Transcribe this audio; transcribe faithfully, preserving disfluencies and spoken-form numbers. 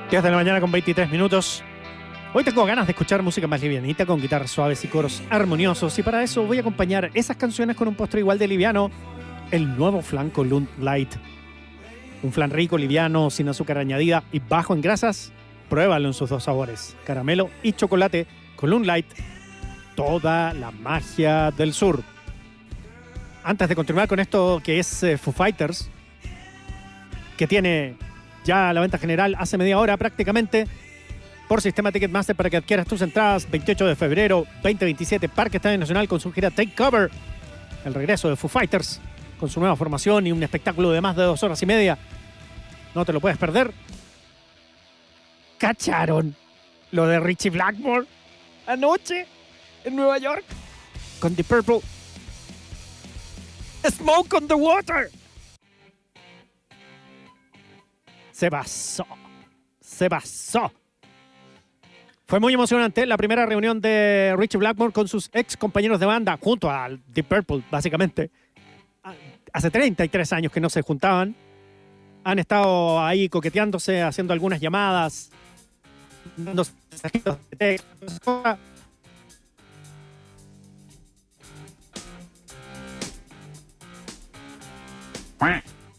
diez de la mañana con veintitrés minutos. Hoy tengo ganas de escuchar música más livianita, con guitarras suaves y coros armoniosos, y para eso voy a acompañar esas canciones con un postre igual de liviano, el nuevo flan Column Light. Un flan rico, liviano, sin azúcar añadida y bajo en grasas. Pruébalo en sus dos sabores, caramelo y chocolate. Column Light, toda la magia del sur. Antes de continuar con esto que es eh, Foo Fighters, que tiene ya la venta general hace media hora prácticamente, por sistema Ticketmaster para que adquieras tus entradas. Veintiocho de febrero veinte veintisiete, Parque Estadio Nacional con su gira Take Cover. El regreso de Foo Fighters con su nueva formación y un espectáculo de más de dos horas y media. No te lo puedes perder. ¿Cacharon lo de Richie Blackmore anoche en Nueva York con The Purple? Smoke on the Water. Se basó. Se basó. Fue muy emocionante la primera reunión de Richie Blackmore con sus ex compañeros de banda, junto a The Purple, básicamente. Hace treinta y tres años que no se juntaban. Han estado ahí coqueteándose, haciendo algunas llamadas, dando mensajitos de texto.